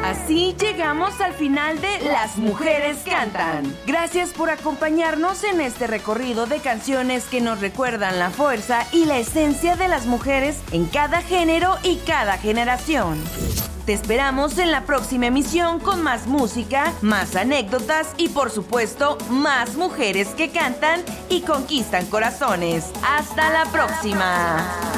Así llegamos al final de Las Mujeres Cantan. Gracias por acompañarnos en este recorrido de canciones que nos recuerdan la fuerza y la esencia de las mujeres en cada género y cada generación. Te esperamos en la próxima emisión con más música, más anécdotas y por supuesto más mujeres que cantan y conquistan corazones. ¡Hasta la próxima!